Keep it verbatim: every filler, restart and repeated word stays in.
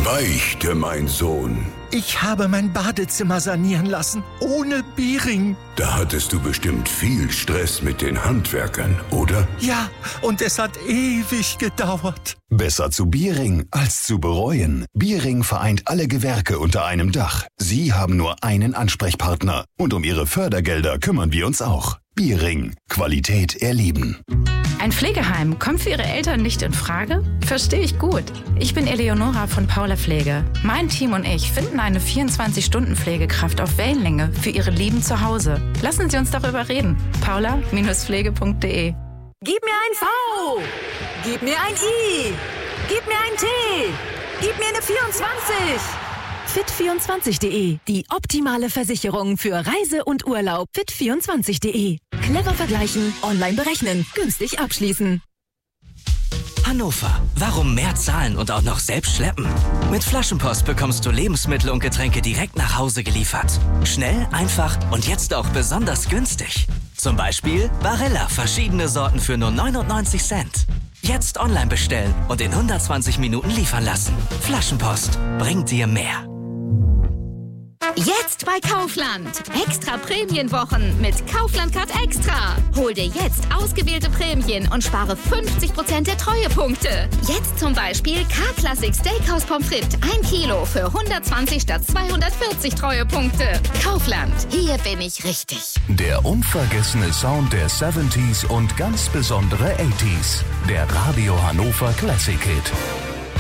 Beichte, mein Sohn. Ich habe mein Badezimmer sanieren lassen, ohne Biering. Da hattest du bestimmt viel Stress mit den Handwerkern, oder? Ja, und es hat ewig gedauert. Besser zu Biering als zu bereuen. Biering vereint alle Gewerke unter einem Dach. Sie haben nur einen Ansprechpartner. Und um Ihre Fördergelder kümmern wir uns auch. Biering. Qualität erleben. Ein Pflegeheim kommt für Ihre Eltern nicht in Frage? Verstehe ich gut. Ich bin Eleonora von Paula Pflege. Mein Team und ich finden eine vierundzwanzig-Stunden-Pflegekraft auf Wellenlänge für Ihre Lieben zu Hause. Lassen Sie uns darüber reden. paula Pflege punkt de. Gib mir ein V! Gib mir ein I! Gib mir ein T! Gib mir eine vierundzwanzig! fit vierundzwanzig punkt de. Die optimale Versicherung für Reise und Urlaub. fit vierundzwanzig punkt de. Clever vergleichen, online berechnen, günstig abschließen. Hannover. Warum mehr zahlen und auch noch selbst schleppen? Mit Flaschenpost bekommst du Lebensmittel und Getränke direkt nach Hause geliefert. Schnell, einfach und jetzt auch besonders günstig. Zum Beispiel Barilla, verschiedene Sorten für nur neunundneunzig Cent. Jetzt online bestellen und in hundertzwanzig Minuten liefern lassen. Flaschenpost bringt dir mehr. Jetzt bei Kaufland. Extra Prämienwochen mit Kaufland Card Extra. Hol dir jetzt ausgewählte Prämien und spare fünfzig Prozent der Treuepunkte. Jetzt zum Beispiel K-Classic Steakhouse Pommes frites ein Kilo für hundertzwanzig statt zweihundertvierzig Treuepunkte. Kaufland. Hier bin ich richtig. Der unvergessene Sound der siebziger und ganz besondere achtziger. Der Radio Hannover Classic Hit.